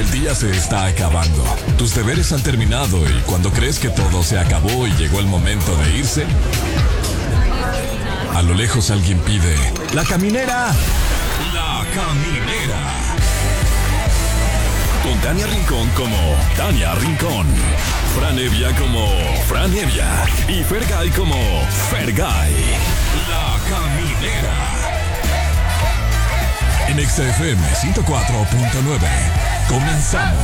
El día se está acabando. Tus deberes han terminado y cuando crees que todo se acabó y llegó el momento de irse, a lo lejos alguien pide: ¡La caminera! ¡La caminera! Con Tania Rincón como Tania Rincón, Fran Evia como Fran Evia y Fergay como Fergay. La caminera. En XFM 104.9. Comenzamos.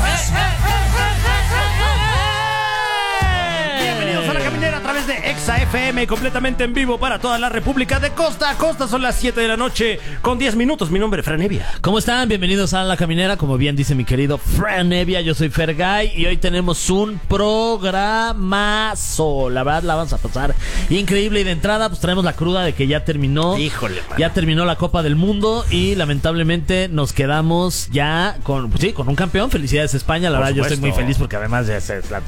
Bienvenidos a La Caminera a través de XFM, completamente en vivo para toda la República de costa a costa. Son las 7 de la noche con 10 minutos. Mi nombre es Fran Evia. ¿Cómo están? Bienvenidos a La Caminera, como bien dice mi querido Fran Evia. Yo soy Fergay y hoy tenemos un programazo. La verdad la vamos a pasar increíble. Y de entrada pues traemos la cruda de que ya terminó. Híjole, man. Ya terminó la Copa del Mundo y lamentablemente nos quedamos ya con, pues sí, con un campeón. Felicidades España. La Por verdad supuesto. yo estoy muy feliz porque además ya es la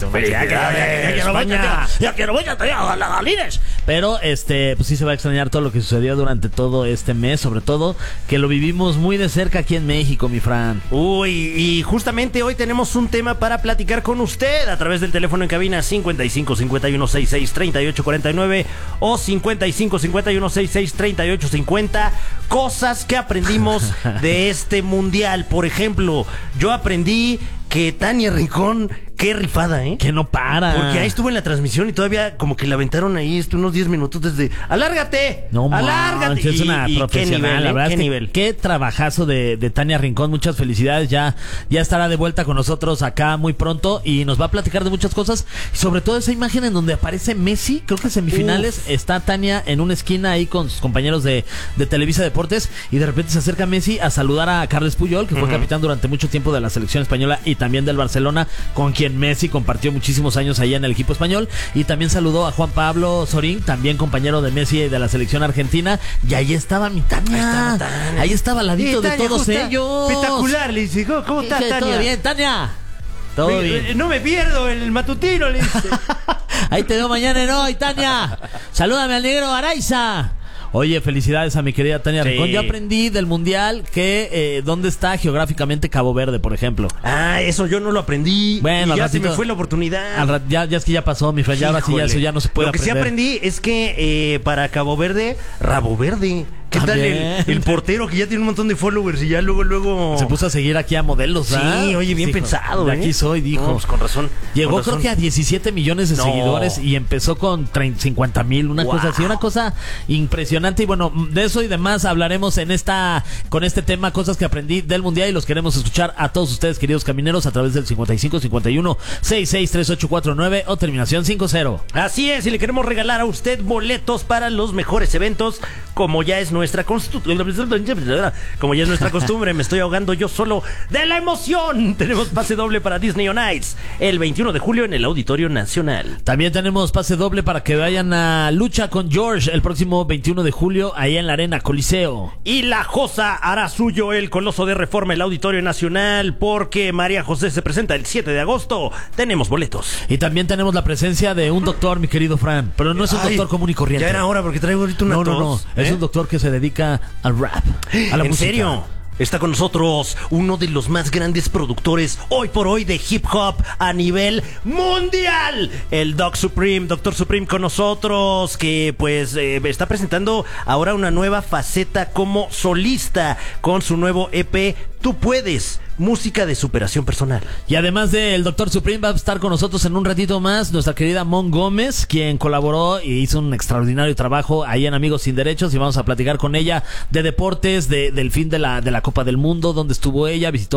ya quiero voy a la Galines. Pero pues sí se va a extrañar todo lo que sucedió durante todo este mes, sobre todo que lo vivimos muy de cerca aquí en México, mi Fran. Uy, y justamente hoy tenemos un tema para platicar con usted a través del teléfono en cabina 55 51 66 38 49 o 55 51 66 38 50. Cosas que aprendimos de este mundial. Por ejemplo, yo aprendí que Tania Rincón, qué rifada, ¿eh? Que no para. Porque ahí estuvo en la transmisión y todavía como que la aventaron ahí unos 10 minutos desde ¡alárgate! No, ¡alárgate! Es una profesional, qué nivel, la verdad. ¿Qué es que nivel? Qué trabajazo de Tania Rincón. Muchas felicidades. Ya estará de vuelta con nosotros acá muy pronto y nos va a platicar de muchas cosas. Y sobre todo esa imagen en donde aparece Messi, creo que semifinales. Está Tania en una esquina ahí con sus compañeros de Televisa Deportes y de repente se acerca Messi a saludar a Carles Puyol, que fue capitán durante mucho tiempo de la selección española y también del Barcelona, con quien Messi compartió muchísimos años allá en el equipo español, y también saludó a Juan Pablo Sorín, también compañero de Messi y de la selección argentina, y ahí estaba mi Tania. Ahí estaba al ladito de Tania, todos ellos. Espectacular, le dice. ¿Cómo estás, Tania? ¿Todo bien, Tania? Todo bien. No me pierdo el matutino, le dice. Ahí te veo mañana en Hoy, Tania. Salúdame al negro Araiza. Oye, felicidades a mi querida Tania Rincón. Yo aprendí del mundial que dónde está geográficamente Cabo Verde, por ejemplo. Ah, eso yo no lo aprendí. Bueno, y ya ratito, se me fue la oportunidad. Ya es que ya pasó, mi Fran. Ya ahora sí, ya eso ya no se puede Lo que aprender. sí aprendí es que para Cabo Verde, Rabo Verde. ¿Qué tal el portero que ya tiene un montón de followers y ya luego... Se puso a seguir aquí a modelos, ¿verdad? Sí, oye, bien Dijo, pensado, de aquí soy, dijo. No, pues con razón. Llegó con razón. creo que a 17 millones de seguidores y empezó con 50,000, una cosa así, una cosa impresionante. Y bueno, de eso y demás hablaremos con este tema, cosas que aprendí del mundial, y los queremos escuchar a todos ustedes, queridos camineros, a través del 55 51 66 3849 o terminación 50. Así es, y le queremos regalar a usted boletos para los mejores eventos, como ya es nuestra costumbre. Me estoy ahogando yo solo de la emoción. Tenemos pase doble para Disney on Ice el 21 de julio en el Auditorio Nacional. También tenemos pase doble para que vayan a Lucha con George el próximo 21 de julio ahí en la Arena Coliseo. Y la Josa hará suyo el Coloso de Reforma, el Auditorio Nacional, porque María José se presenta el 7 de agosto. Tenemos boletos. Y también tenemos la presencia de un doctor, mi querido Fran, pero no es un doctor común y corriente. Ya era hora porque traigo ahorita una tos. No. Es un doctor que se dedica al rap, a la ¿En música. serio? Está con nosotros uno de los más grandes productores hoy por hoy de hip hop a nivel mundial, el Doctor Supreme con nosotros, que pues está presentando ahora una nueva faceta como solista con su nuevo EP Tú Puedes, música de superación personal. Y además del Doctor Supreme va a estar con nosotros en un ratito más nuestra querida Mon Gómez, quien colaboró y hizo un extraordinario trabajo ahí en Amigos Sin Derechos, y vamos a platicar con ella de deportes, del fin de la Copa del Mundo, donde estuvo ella, visitó